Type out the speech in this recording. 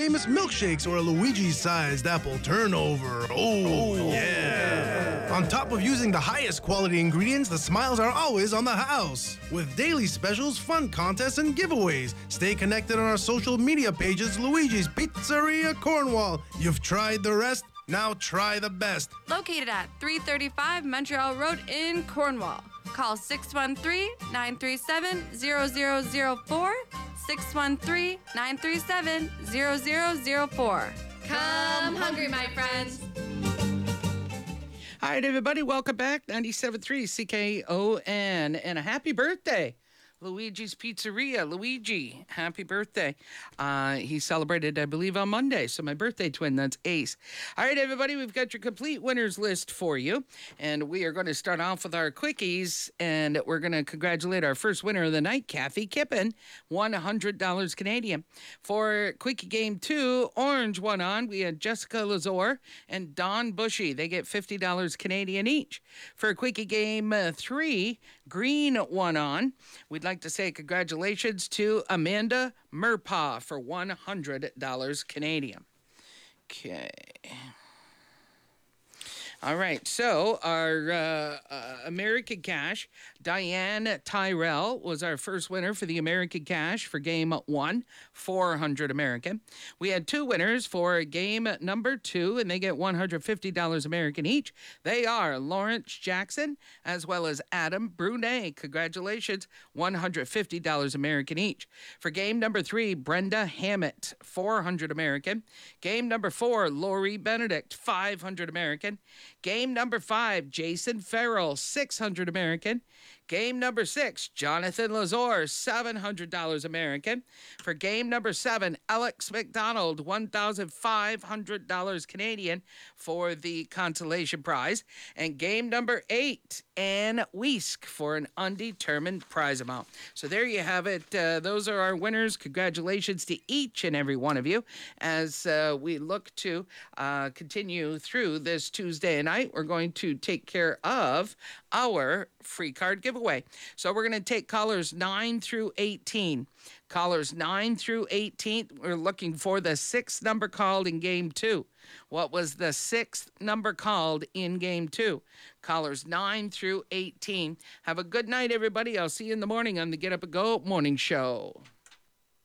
famous milkshakes or a Luigi-sized apple turnover. Oh, yeah. On top of using the highest quality ingredients, the smiles are always on the house. With daily specials, fun contests, and giveaways. Stay connected on our social media pages, Luigi's Pizzeria Cornwall. You've tried the rest, now try the best. Located at 335 Montreal Road in Cornwall. Call 613-937-0004, 613-937-0004. Come hungry, my friends. All right, everybody, welcome back. 97.3 CKON, and a happy birthday. Luigi's Pizzeria. Luigi, happy birthday. He celebrated, I believe, on Monday. So my birthday twin, that's Ace. All right, everybody, we've got your complete winners list for you. And we are going to start off with our quickies. And we're going to congratulate our first winner of the night, Kathy Kippen, $100 Canadian. For Quickie Game 2, Orange won on. We had Jessica Lazor and Don Bushy. They get $50 Canadian each. For Quickie Game 3, Green won on. We'd like to say congratulations to Amanda Murpaugh for $100 Canadian. Okay. All right, so our American Cash, Diane Tyrell was our first winner for the American Cash for Game 1, 400 American. We had two winners for Game number 2, and they get $150 American each. They are Lawrence Jackson as well as Adam Brunet. Congratulations, $150 American each. For Game number 3, Brenda Hammett, 400 American. Game number 4, Lori Benedict, 500 American. Game number 5, Jason Farrell, 600 American. Game number 6, Jonathan Lazor, $700 American. For game number 7, Alex McDonald, $1,500 Canadian for the consolation prize. And game number 8, Ann Weisk for an undetermined prize amount. So there you have it. Those are our winners. Congratulations to each and every one of you as we look to continue through this Tuesday night. We're going to take care of our free card giveaway. So we're going to take callers 9 through 18. Callers 9 through 18, we're looking for the 6th number called in Game 2. What was the 6th number called in Game 2? Callers 9 through 18. Have a good night, everybody. I'll see you in the morning on the Get Up and Go Morning Show.